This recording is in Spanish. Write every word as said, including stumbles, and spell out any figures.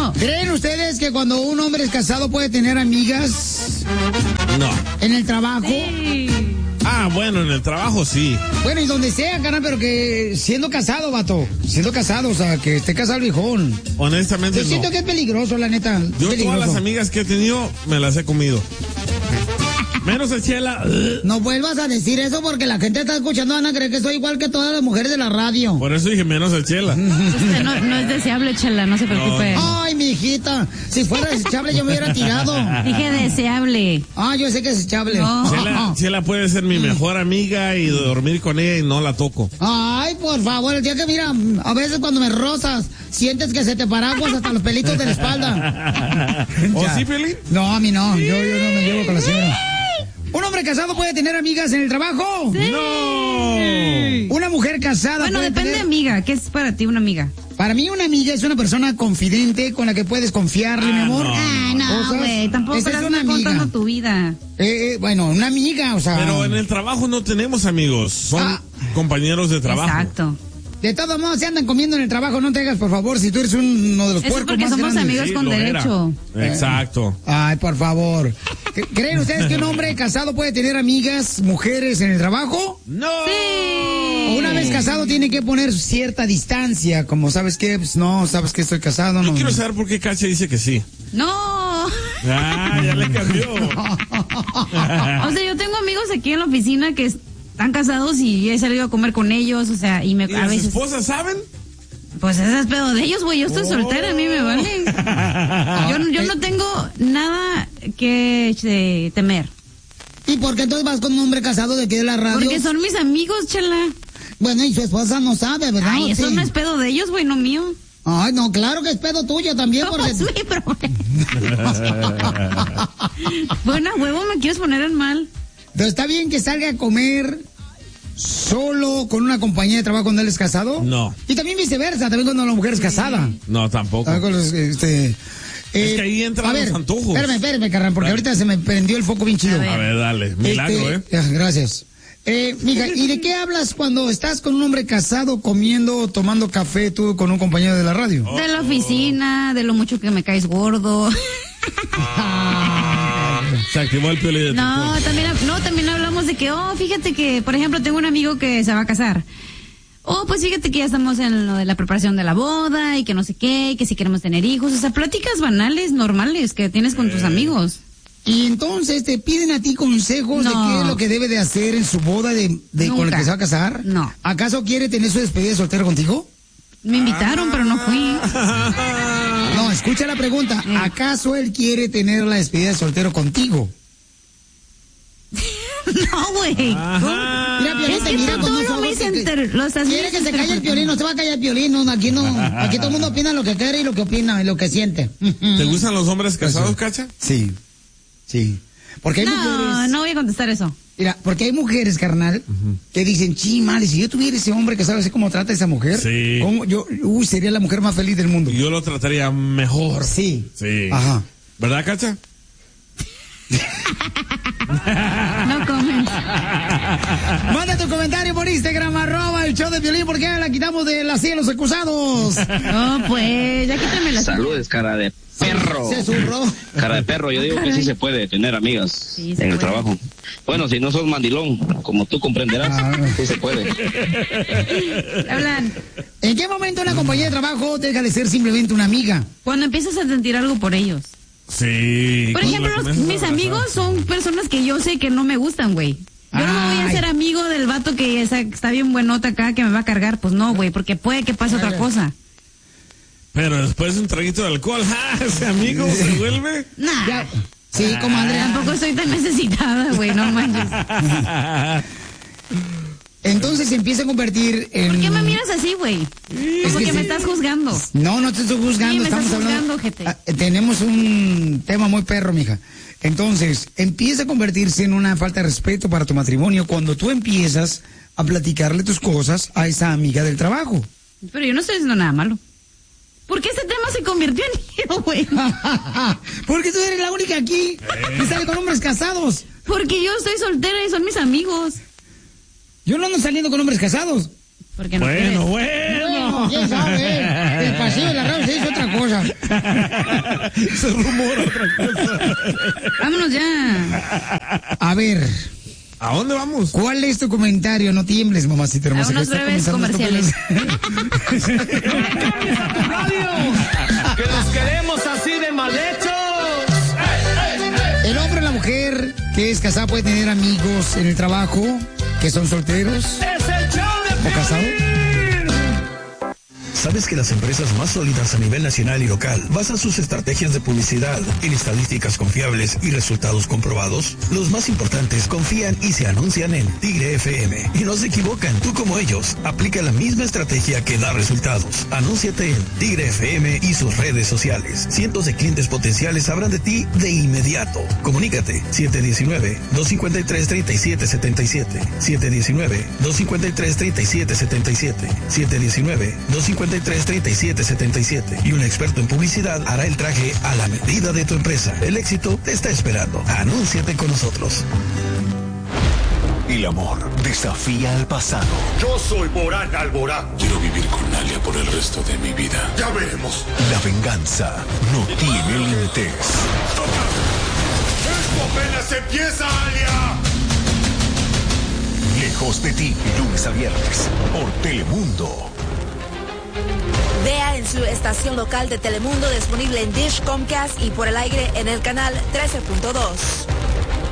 No. ¿Creen ustedes que cuando un hombre es casado puede tener amigas? No. ¿En el trabajo? Sí. Ah, bueno, en el trabajo sí. Bueno, y donde sea, carnal, pero que siendo casado, vato. Siendo casado, o sea, que esté casado el viejón. Honestamente Yo no. siento que es peligroso, la neta. Yo peligroso. todas las amigas que he tenido me las he comido. Menos el Chela. No vuelvas a decir eso porque la gente está escuchando, van a creer que soy igual que todas las mujeres de la radio. Por eso dije menos el Chela. Usted no, no es deseable, Chela, no se preocupe. No, Ay, mi hijita, si fuera desechable yo me hubiera tirado. Dije deseable. Ah, yo sé que es desechable. No. Chela, Chela puede ser mi mejor amiga y dormir con ella y no la toco. Ay, por favor, el día que mira, a veces cuando me rozas, sientes que se te paraguas hasta los pelitos de la espalda. ¿O Ya. sí, Pelín? No, a mí no, yo, yo no me llevo con la señora. ¿Un hombre casado puede tener amigas en el trabajo? Sí. ¡No! Una mujer casada Bueno, puede depende, tener... amiga. ¿Qué es para ti una amiga? Para mí una amiga es una persona confidente con la que puedes confiarle, Ah, mi amor. no. Ah, no, Cosas. güey. Tampoco Esa es estás una amiga. contando tu vida. Eh, eh, bueno, una amiga, o sea... Pero en el trabajo no tenemos amigos, son Ah. compañeros de trabajo. Exacto. De todos modos, se andan comiendo en el trabajo, no te hagas, por favor, si tú eres uno de los Eso es puercos porque más somos grandes. amigos Sí, con lo era. derecho. Exacto. Ay, por favor. ¿Creen ustedes que un hombre casado puede tener amigas, mujeres en el trabajo? ¡No! O una vez casado tiene que poner cierta distancia, como sabes qué, pues no, sabes que estoy casado, Yo no. quiero saber por qué Cacha dice que sí. No. Ah, ya le cambió. O sea, yo tengo amigos aquí en la oficina que están casados y he salido a comer con ellos, o sea, y me ¿Y a las veces esposas saben? pues ese es pedo de ellos, güey. Yo estoy Oh. soltera, a mí me vale. Yo, yo no tengo nada que eh, temer. ¿Y por qué entonces vas con un hombre casado de aquí de la radio? Porque son mis amigos, chela. Bueno, y su esposa no sabe, ¿verdad? Ay, eso Sí. no es pedo de ellos, güey, no mío. Ay, no, claro que es pedo tuyo también, No, porque... es mi problema. Bueno, huevo, me quieres poner en mal. Pero está bien que salga a comer solo con una compañía de trabajo cuando él es casado. No. Y también viceversa, también cuando la mujer es casada. No, tampoco. También con los, este, Es que ahí entran a ver, los antojos. Espérame, espérame, carnal, porque Dale. ahorita se me prendió el foco bien chido. A ver. A ver, dale. Milagro, Este, ¿eh? ah, Gracias. Eh, mija, ¿y de qué hablas cuando estás con un hombre casado comiendo o tomando café tú con un compañero de la radio? Oh. De la oficina, de lo mucho que me caes gordo. Se activó el piolín de No, tu también, no, también hablamos de que, oh, fíjate que, por ejemplo, tengo un amigo que se va a casar. Oh, pues fíjate que ya estamos en lo de la preparación de la boda y que no sé qué, y que si queremos tener hijos. O sea, pláticas banales, normales que tienes con tus amigos. Y entonces te piden a ti consejos de No. qué es lo que debe de hacer en su boda de, de con el Nunca. que se va a casar. No. ¿Acaso quiere tener su despedida de soltero contigo? Me invitaron, pero no fui. No, escucha la pregunta. Mm. ¿Acaso él quiere tener la despedida de soltero contigo? No, güey. Ajá. Mira, Piolín, Es te que mira tú con todo unos lo ojos que- misinter- lo estás Quiere que se calle el Piolín, no se va a callar el Piolín, no, aquí no, aquí todo el mundo opina lo que quiere y lo que opina y lo que siente. ¿Te gustan los hombres casados, Cacha? Sí, sí. Porque hay No, mujeres, no voy a contestar eso. mira, porque hay mujeres, carnal, que dicen, chi, mal, si yo tuviera ese hombre que sabe así cómo trata a esa mujer, Sí. ¿cómo? Yo, uy, sería la mujer más feliz del mundo. Yo lo trataría mejor. Sí. Sí. Ajá. ¿Verdad, Cacha? No comen. Manda tu comentario por Instagram, arroba el show de Piolín, porque ya la quitamos de la silla de los acusados. No, pues, ya quítame la Saludes, cara de perro. Se zurró. Cara de perro, yo digo que sí se puede tener amigas Sí, se en el puede. trabajo. Bueno, si no sos mandilón, como tú comprenderás, Ah. sí se puede. Hablan. ¿En qué momento una compañía de trabajo deja de ser simplemente una amiga? Cuando empiezas a sentir algo por ellos. Sí. Por cuando ejemplo, lo los- comienzas a mis abrazar. amigos son personas que yo sé que no me gustan, güey. Yo no me voy a Ay. hacer amigo del vato que está, está bien buenota acá, que me va a cargar. Pues no, güey, porque puede que pase otra cosa. Pero después de un traguito de alcohol, ¡ja! Ese amigo se vuelve. Nah. Ya. Sí, comadre. Tampoco estoy tan necesitada, güey, no manches. Entonces se empieza a convertir en... ¿Por qué me miras así, güey? Es Como que que me sí. estás juzgando. No, no te estoy juzgando, Sí, me estamos estás hablando... juzgando, ojete. Ah, tenemos un tema muy perro, mija. Entonces, empieza a convertirse en una falta de respeto para tu matrimonio cuando tú empiezas a platicarle tus cosas a esa amiga del trabajo. Pero yo no estoy diciendo nada malo. ¿Por qué este tema se convirtió en hilo, güey? Porque tú eres la única aquí que sale con hombres casados. Porque yo estoy soltera y son mis amigos. Yo no ando saliendo con hombres casados. Porque no Bueno, quieres. bueno. Bueno, quién sabe. el pasillo de la radio se dice otra cosa. Se rumora otra cosa. Vámonos ya. A ver. ¿A dónde vamos? ¿Cuál es tu comentario? No tiembles, mamacita hermosa. A unos breves comerciales. ¡Que los queremos así de mal hechos! El hombre o la mujer que es casada puede tener amigos en el trabajo que son solteros ¡Es el show de o casados. ¿Sabes que las empresas más sólidas a nivel nacional y local basan sus estrategias de publicidad en estadísticas confiables y resultados comprobados? Los más importantes confían y se anuncian en Tigre F M. Y no se equivocan, tú como ellos. Aplica la misma estrategia que da resultados. Anúnciate en Tigre F M y sus redes sociales. Cientos de clientes potenciales sabrán de ti de inmediato. Comunícate siete uno nueve, dos cinco tres, tres siete siete siete. siete uno nueve, dos cinco tres, tres siete siete siete. siete uno nueve, dos cinco tres, tres siete siete siete. Y un experto en publicidad hará el traje a la medida de tu empresa. El éxito te está esperando. Anúnciate con nosotros. El amor desafía al pasado. Yo soy Borán Alborán. Quiero vivir con Alia por el resto de mi vida. Ya veremos. La venganza no tiene límites. ¡Esto apenas empieza, Alia! Lejos de ti, lunes a viernes, por Telemundo. Vea en su estación local de Telemundo disponible en Dish, Comcast y por el aire en el canal trece punto dos.